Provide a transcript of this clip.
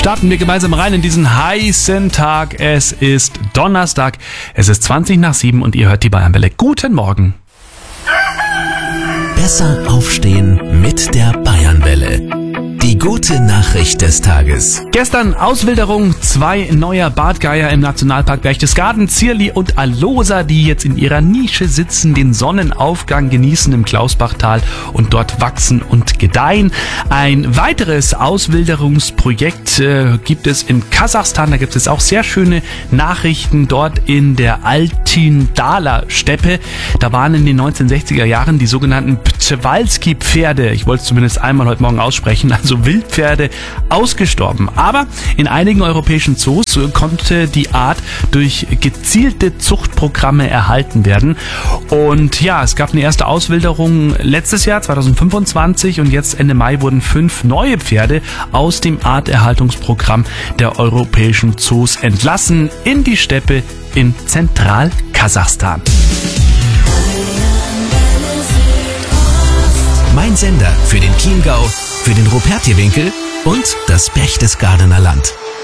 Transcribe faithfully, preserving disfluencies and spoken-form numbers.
starten wir gemeinsam rein in diesen heißen Tag. Es ist Donnerstag, es ist zwanzig nach sieben und ihr hört die Bayernwelle. Guten Morgen. Besser aufstehen mit der Bayernwelle. Die gute Nachricht des Tages. Gestern Auswilderung, zwei neuer Bartgeier im Nationalpark Berchtesgaden, Zierli und Alosa, die jetzt in ihrer Nische sitzen, den Sonnenaufgang genießen im Klausbachtal und dort wachsen und gedeihen. Ein weiteres Auswilderungsprojekt äh, gibt es in Kasachstan, da gibt es auch sehr schöne Nachrichten dort in der Altyn-Dala-Steppe. Da waren in den neunzehnhundertsechziger Jahren die sogenannten Przewalski-Pferde, ich wollte es zumindest einmal heute Morgen aussprechen, also Wildpferde, ausgestorben. Aber in einigen europäischen Zoos konnte die Art durch gezielte Zuchtprogramme erhalten werden. Und ja, es gab eine erste Auswilderung letztes Jahr, zwanzig fünfundzwanzig, und jetzt Ende Mai wurden fünf neue Pferde aus dem Arterhaltungsprogramm der europäischen Zoos entlassen in die Steppe in Zentral-Kasachstan. Mein Sender für den Chiemgau, für den Rupertiewinkel und das Berchtesgadener Land.